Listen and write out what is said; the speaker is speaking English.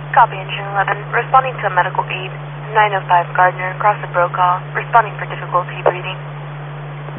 Copy Engine 11, responding to a medical aid. 905 Gardner, across the Brokaw, responding for difficulty breathing.